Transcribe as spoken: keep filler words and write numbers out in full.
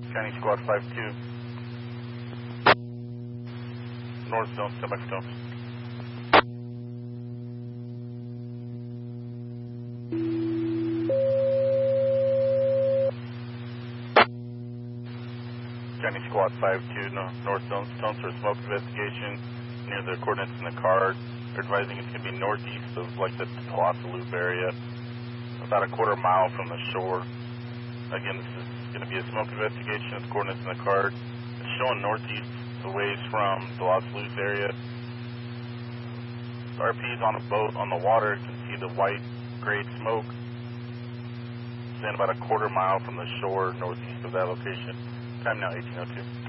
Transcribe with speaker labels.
Speaker 1: County Squad five two. North zone, semi-stones. County Squad five two, no, North zone, stones for smoke investigation near the coordinates in the card. They're advising it's going to be northeast of like the Palazzo Loop area, about a quarter mile from the shore. Again, this is going to be a smoke investigation. It's coordinates in the card. It's showing northeast, a ways from the Los Luz area. R P's on a boat on the water. You can see the white grade smoke. Stand about a quarter mile from the shore northeast of that location. Time now eighteen oh two.